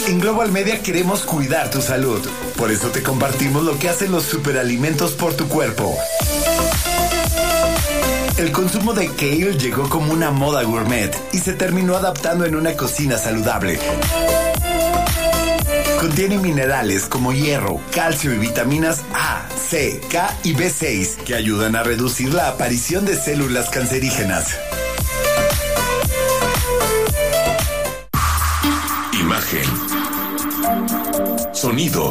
En Global Media queremos cuidar tu salud. Por eso te compartimos lo que hacen los superalimentos por tu cuerpo. El consumo de kale llegó como una moda gourmet y se terminó adaptando en una cocina saludable. Contiene minerales como hierro, calcio y vitaminas A, C, K y B6 que ayudan a reducir la aparición de células cancerígenas. Imagen. Sonido.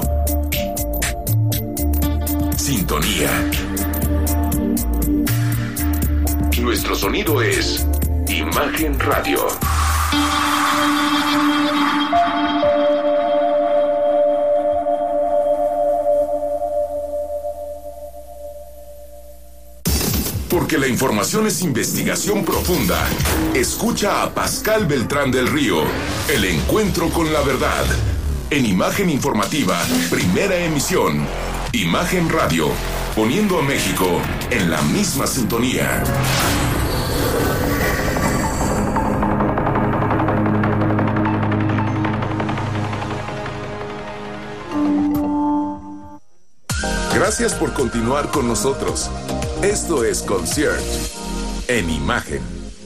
Sintonía. Nuestro sonido es Imagen Radio. Porque la información es investigación profunda. Escucha a Pascal Beltrán del Río, El Encuentro con la Verdad. En Imagen Informativa, primera emisión. Imagen Radio, poniendo a México en la misma sintonía. Gracias por continuar con nosotros. Esto es Concierge en Imagen.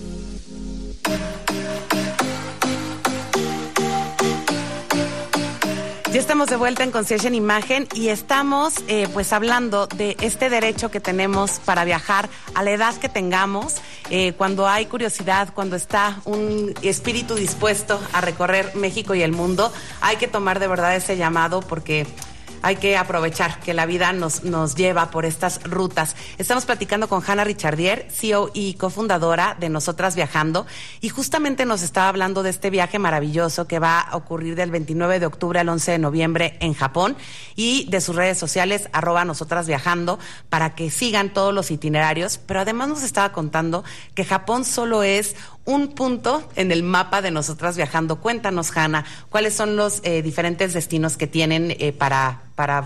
Ya estamos de vuelta en Concierge en Imagen y estamos pues hablando de este derecho que tenemos para viajar a la edad que tengamos, cuando hay curiosidad, cuando está un espíritu dispuesto a recorrer México y el mundo. Hay que tomar de verdad ese llamado porque hay que aprovechar que la vida nos lleva por estas rutas. Estamos platicando con Hannah Richardier, CEO y cofundadora de Nosotras Viajando, y justamente nos estaba hablando de este viaje maravilloso que va a ocurrir del 29 de octubre al 11 de noviembre en Japón, y de sus redes sociales, @nosotras_viajando, para que sigan todos los itinerarios. Pero además nos estaba contando que Japón solo es un punto en el mapa de Nosotras Viajando. Cuéntanos, Hannah, ¿cuáles son los diferentes destinos que tienen para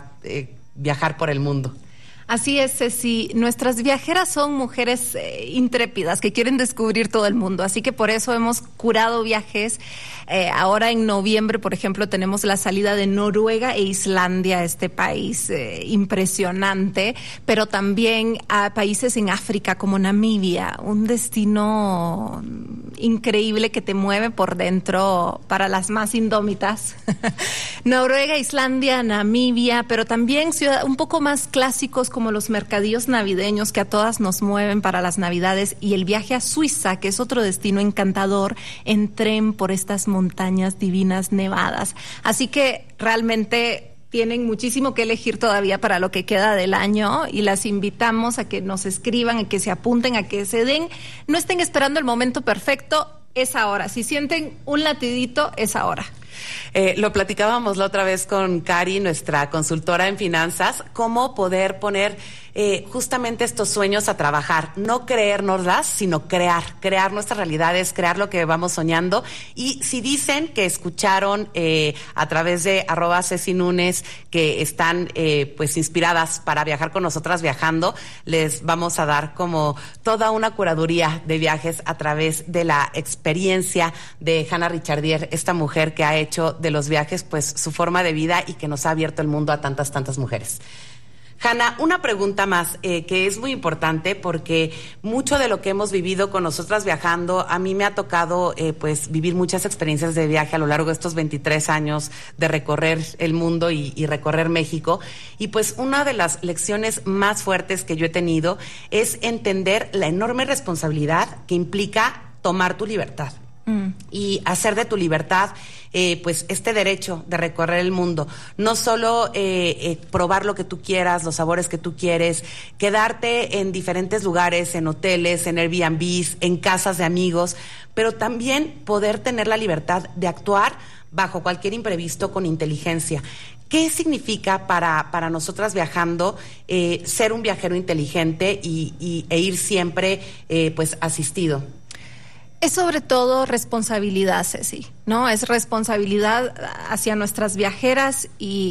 viajar por el mundo? Así es, Ceci. Nuestras viajeras son mujeres intrépidas que quieren descubrir todo el mundo. Así que por eso hemos curado viajes. Ahora en noviembre, por ejemplo, tenemos la salida de Noruega e Islandia, este país impresionante, pero también a países en África como Namibia, un destino increíble que te mueve por dentro para las más indómitas. Noruega, Islandia, Namibia, pero también ciudades un poco más clásicos como los mercadillos navideños que a todas nos mueven para las Navidades, y el viaje a Suiza, que es otro destino encantador, en tren por estas montañas divinas nevadas. Así que realmente tienen muchísimo que elegir todavía para lo que queda del año, y las invitamos a que nos escriban, a que se apunten, a que se den, no estén esperando el momento perfecto, es ahora. Si sienten un latidito, es ahora. Lo platicábamos la otra vez con Cari, nuestra consultora en finanzas, cómo poder poner justamente estos sueños a trabajar, no creérnoslas, sino crear nuestras realidades, crear lo que vamos soñando. Y si dicen que escucharon a través de @CeciNunes que están pues inspiradas para viajar con Nosotras Viajando, les vamos a dar como toda una curaduría de viajes a través de la experiencia de Hannah Richardier, esta mujer que ha hecho de los viajes pues su forma de vida y que nos ha abierto el mundo a tantas mujeres. Hannah, una pregunta más que es muy importante, porque mucho de lo que hemos vivido con Nosotras Viajando, a mí me ha tocado pues vivir muchas experiencias de viaje a lo largo de estos 23 años de recorrer el mundo y recorrer México, y pues una de las lecciones más fuertes que yo he tenido es entender la enorme responsabilidad que implica tomar tu libertad. Y hacer de tu libertad pues este derecho de recorrer el mundo, no solo probar lo que tú quieras, los sabores que tú quieres, quedarte en diferentes lugares, en hoteles, en Airbnbs, en casas de amigos, pero también poder tener la libertad de actuar bajo cualquier imprevisto con inteligencia. ¿Qué significa para Nosotras Viajando ser un viajero inteligente e ir siempre pues asistido? Es sobre todo responsabilidad, Ceci, ¿no? Es responsabilidad hacia nuestras viajeras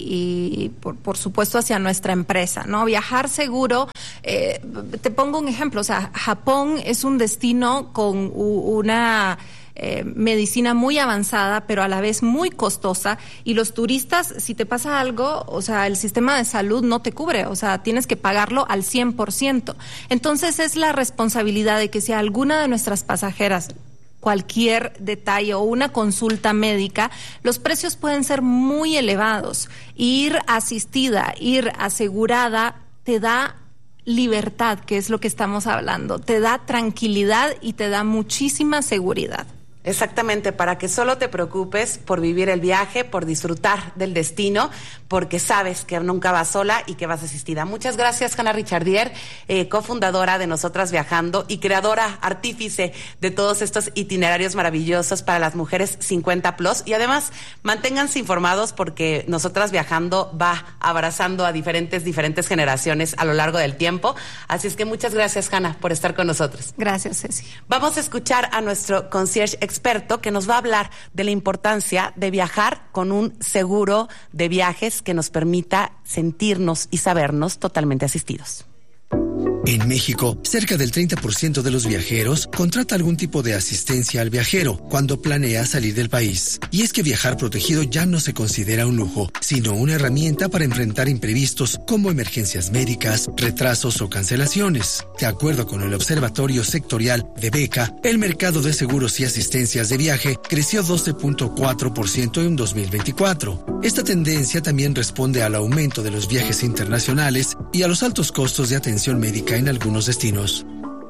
y por supuesto hacia nuestra empresa, ¿no? Viajar seguro, te pongo un ejemplo, o sea, Japón es un destino con una medicina muy avanzada, pero a la vez muy costosa, y los turistas, si te pasa algo, o sea, el sistema de salud no te cubre, o sea, tienes que pagarlo al 100%. Entonces es la responsabilidad de que si alguna de nuestras pasajeras cualquier detalle o una consulta médica, los precios pueden ser muy elevados. Ir asistida, ir asegurada, te da libertad, que es lo que estamos hablando, te da tranquilidad y te da muchísima seguridad. Exactamente, para que solo te preocupes por vivir el viaje, por disfrutar del destino, porque sabes que nunca vas sola y que vas asistida. Muchas gracias, Hanna Richardier, cofundadora de Nosotras Viajando y creadora, artífice de todos estos itinerarios maravillosos para las mujeres 50+. Y además, manténganse informados porque Nosotras Viajando va abrazando a diferentes generaciones a lo largo del tiempo. Así es que muchas gracias, Hanna, por estar con nosotros. Gracias, Ceci. Vamos a escuchar a nuestro concierge experto que nos va a hablar de la importancia de viajar con un seguro de viajes que nos permita sentirnos y sabernos totalmente asistidos. En México, cerca del 30% de los viajeros contrata algún tipo de asistencia al viajero cuando planea salir del país. Y es que viajar protegido ya no se considera un lujo, sino una herramienta para enfrentar imprevistos como emergencias médicas, retrasos o cancelaciones. De acuerdo con el Observatorio Sectorial de Beca, el mercado de seguros y asistencias de viaje creció 12.4% en 2024. Esta tendencia también responde al aumento de los viajes internacionales y a los altos costos de atención médica en algunos destinos.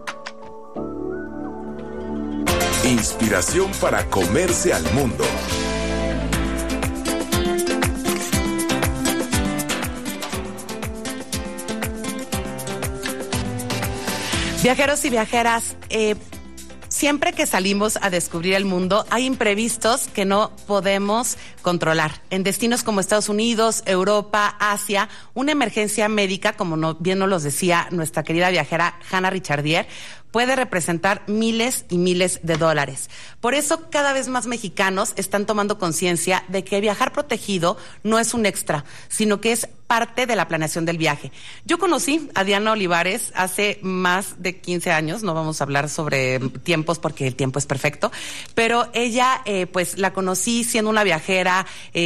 Inspiración para comerse al mundo. Viajeros y viajeras, siempre que salimos a descubrir el mundo, hay imprevistos que no podemos controlar. En destinos como Estados Unidos, Europa, Asia, una emergencia médica, como bien nos los decía nuestra querida viajera Hanna Richardier, puede representar miles y miles de dólares. Por eso, cada vez más mexicanos están tomando conciencia de que viajar protegido no es un extra, sino que es parte de la planeación del viaje. Yo conocí a Diana Olivares hace más de 15 años, no vamos a hablar sobre tiempos porque el tiempo es perfecto, pero ella, pues la conocí siendo una viajera,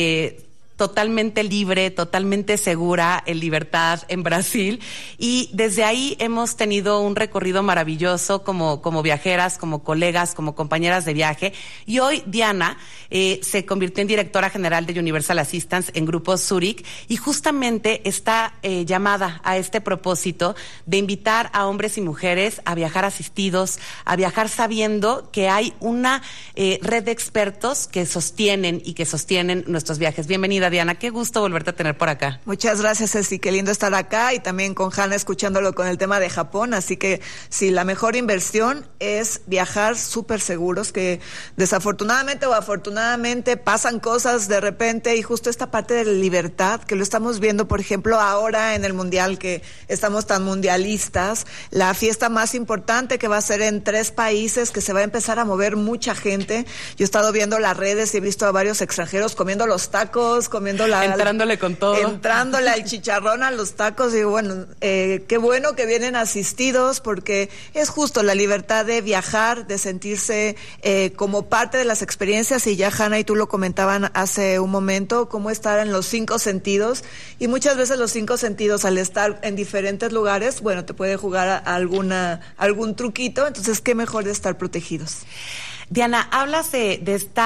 totalmente libre, totalmente segura, en libertad, en Brasil, y desde ahí hemos tenido un recorrido maravilloso como viajeras, como colegas, como compañeras de viaje, y hoy Diana se convirtió en directora general de Universal Assistance en Grupo Zurich, y justamente está llamada a este propósito de invitar a hombres y mujeres a viajar asistidos, a viajar sabiendo que hay una red de expertos que sostienen nuestros viajes. Bienvenida, Diana, qué gusto volverte a tener por acá. Muchas gracias, Ceci, qué lindo estar acá y también con Hanna escuchándolo con el tema de Japón, así que sí, la mejor inversión es viajar súper seguros, que desafortunadamente o afortunadamente pasan cosas de repente, y justo esta parte de la libertad, que lo estamos viendo, por ejemplo, ahora en el Mundial, que estamos tan mundialistas, la fiesta más importante que va a ser en 3 países, que se va a empezar a mover mucha gente. Yo he estado viendo las redes y he visto a varios extranjeros comiendo los tacos, entrándole con todo. Entrándole al chicharrón, a los tacos, y bueno, qué bueno que vienen asistidos, porque es justo la libertad de viajar, de sentirse como parte de las experiencias, y ya Hanna y tú lo comentaban hace un momento, cómo estar en los 5 sentidos, y muchas veces los 5 sentidos, al estar en diferentes lugares, bueno, te puede jugar a algún truquito, entonces qué mejor de estar protegidos. Diana, hablas de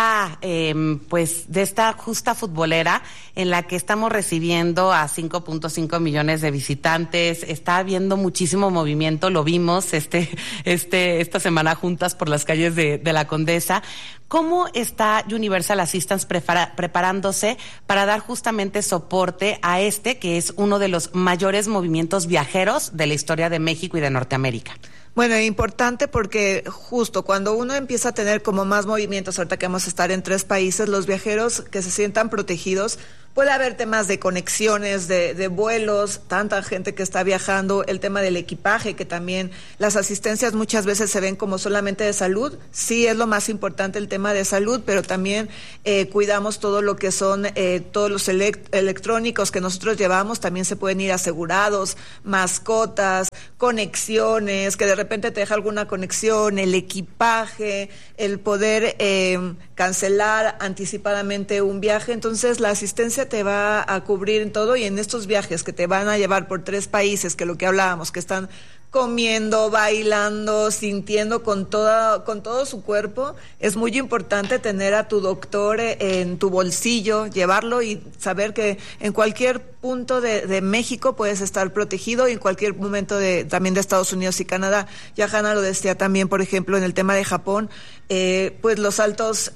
esta justa futbolera en la que estamos recibiendo a 5.5 millones de visitantes. Está habiendo muchísimo movimiento, lo vimos esta semana juntas por las calles de la Condesa. ¿Cómo está Universal Assistance preparándose para dar justamente soporte a que es uno de los mayores movimientos viajeros de la historia de México y de Norteamérica? Bueno, es importante porque justo cuando uno empieza a tener como más movimientos, ahorita que vamos a estar en 3 países, los viajeros que se sientan protegidos Puede haber temas de conexiones, de vuelos, tanta gente que está viajando, el tema del equipaje, que también las asistencias muchas veces se ven como solamente de salud. Sí, es lo más importante el tema de salud, pero también cuidamos todo lo que son todos los electrónicos que nosotros llevamos, también se pueden ir asegurados, mascotas, conexiones, que de repente te deja alguna conexión, el equipaje, el poder cancelar anticipadamente un viaje. Entonces la asistencia te va a cubrir en todo, y en estos viajes que te van a llevar por 3 países, que lo que hablábamos, que están comiendo, bailando, sintiendo con todo su cuerpo, es muy importante tener a tu doctor en tu bolsillo, llevarlo y saber que en cualquier punto de México puedes estar protegido, y en cualquier momento también de Estados Unidos y Canadá. Ya Hanna lo decía también, por ejemplo, en el tema de Japón, pues los altos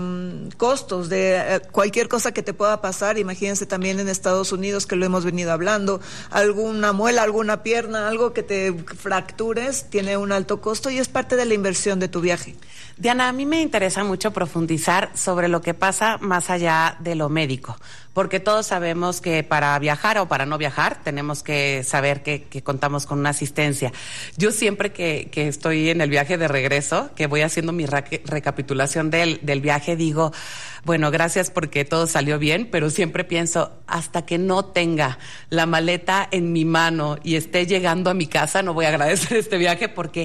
costos de cualquier cosa que te pueda pasar. Imagínense también en Estados Unidos, que lo hemos venido hablando, alguna muela, alguna pierna, algo que te fractures, tiene un alto costo y es parte de la inversión de tu viaje. Diana, a mí me interesa mucho profundizar sobre lo que pasa más allá de lo médico, porque todos sabemos que para viajar o para no viajar tenemos que saber que contamos con una asistencia. Yo siempre que estoy en el viaje de regreso, que voy haciendo mi recapitulación del viaje, digo, bueno, gracias porque todo salió bien, pero siempre pienso, hasta que no tenga la maleta en mi mano y esté llegando a mi casa, no voy a agradecer este viaje, porque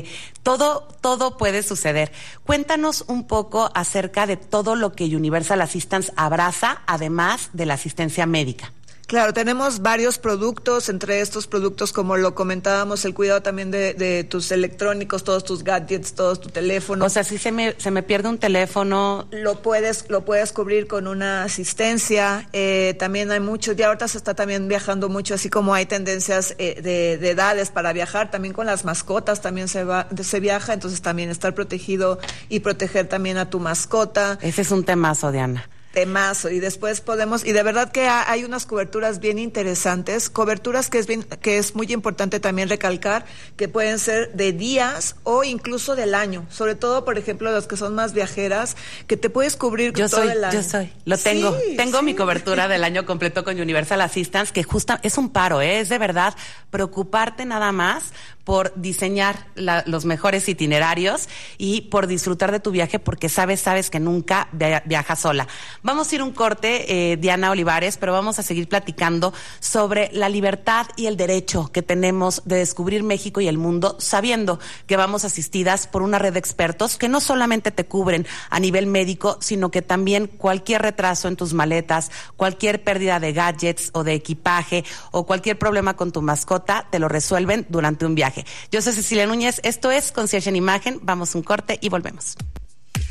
todo puede suceder. Cuéntanos un poco acerca de todo lo que Universal Assistance abraza, además de la asistencia médica. Claro, tenemos varios productos, entre estos productos, como lo comentábamos, el cuidado también de tus electrónicos, todos tus gadgets, todos tu teléfono. O sea, si se me pierde un teléfono, lo puedes cubrir con una asistencia. También hay muchos, ya ahorita se está también viajando mucho, así como hay tendencias de edades para viajar, también con las mascotas también se viaja, entonces también estar protegido y proteger también a tu mascota. Ese es un temazo, Diana. Temazo. Y después y de verdad que hay unas coberturas bien interesantes, coberturas que es muy importante también recalcar, que pueden ser de días o incluso del año, sobre todo, por ejemplo, los que son más viajeras, que te puedes cubrir todo el año. Lo tengo. Tengo mi cobertura del año completo con Universal Assistance, que justo es un paro, es de verdad preocuparte nada más por diseñar los mejores itinerarios y por disfrutar de tu viaje, porque sabes que nunca viajas sola. Vamos a ir un corte, Diana Olivares, pero vamos a seguir platicando sobre la libertad y el derecho que tenemos de descubrir México y el mundo, sabiendo que vamos asistidas por una red de expertos que no solamente te cubren a nivel médico, sino que también cualquier retraso en tus maletas, cualquier pérdida de gadgets o de equipaje o cualquier problema con tu mascota, te lo resuelven durante un viaje. Yo soy Cecilia Núñez, esto es Concierge en Imagen, vamos a un corte y volvemos.